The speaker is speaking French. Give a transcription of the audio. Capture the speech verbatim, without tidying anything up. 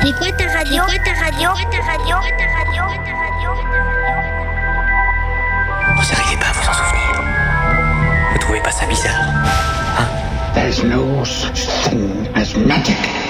C'est quoi ta radio? C'est quoi ta radio? Ta radio? Ta radio? Ta radio? Vous n'arrivez pas à vous en souvenir? Vous trouvez pas ça bizarre? Hein? There's no such thing as magic.